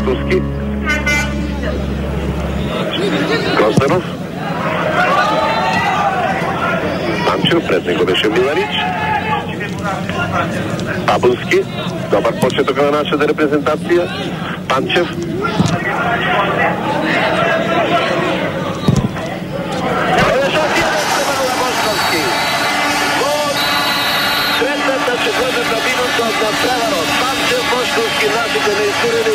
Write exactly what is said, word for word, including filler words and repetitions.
Poszkowski. Grozdanov. Pančev, pred него беше Миларич. Пабунски. Добър почеток на нашата репрезентация. Панчев. Четвъртата минута от надпревара. Панчев, Пошковски, нашите неизтурени